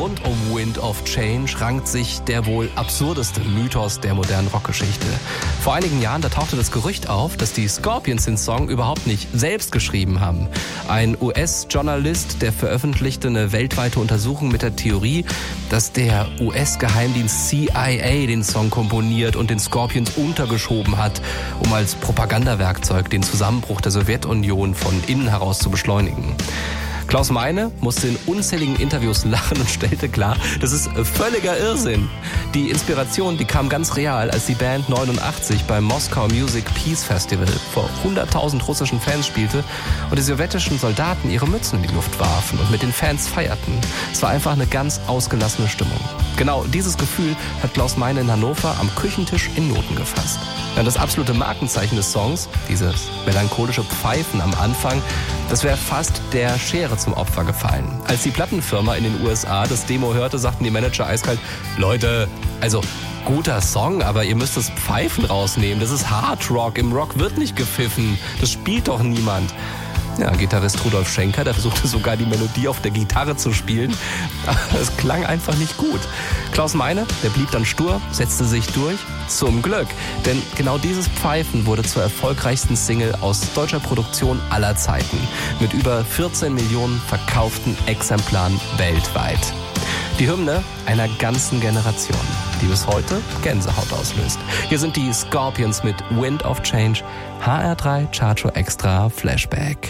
rund um Wind of Change rankt sich der wohl absurdeste Mythos der modernen Rockgeschichte. Vor einigen Jahren, da tauchte das Gerücht auf, dass die Scorpions den Song überhaupt nicht selbst geschrieben haben. Ein US-Journalist, der veröffentlichte eine weltweite Untersuchung mit der Theorie, dass der US-Geheimdienst CIA den Song komponiert und den Scorpions untergeschoben hat, um als Propagandawerkzeug den Zusammenbruch der Sowjetunion von innen heraus zu beschleunigen. Klaus Meine musste in unzähligen Interviews lachen und stellte klar, das ist völliger Irrsinn. Die Inspiration, die kam ganz real, als die Band 89 beim Moskau Music Peace Festival vor 100.000 russischen Fans spielte und die sowjetischen Soldaten ihre Mützen in die Luft warfen und mit den Fans feierten. Es war einfach eine ganz ausgelassene Stimmung. Genau dieses Gefühl hat Klaus Meine in Hannover am Küchentisch in Noten gefasst. Ja, das absolute Markenzeichen des Songs, dieses melancholische Pfeifen am Anfang, das wäre fast der Schere zum Opfer gefallen. Als die Plattenfirma in den USA das Demo hörte, sagten die Manager eiskalt, Leute, also guter Song, aber ihr müsst das Pfeifen rausnehmen. Das ist Hard Rock, im Rock wird nicht gepfiffen, das spielt doch niemand. Ja, Gitarrist Rudolf Schenker, der versuchte sogar die Melodie auf der Gitarre zu spielen, aber es klang einfach nicht gut. Klaus Meine, der blieb dann stur, setzte sich durch, zum Glück, denn genau dieses Pfeifen wurde zur erfolgreichsten Single aus deutscher Produktion aller Zeiten, mit über 14 Millionen verkauften Exemplaren weltweit. Die Hymne einer ganzen Generation, die bis heute Gänsehaut auslöst. Hier sind die Scorpions mit Wind of Change, HR3 Chartshow Extra Flashback.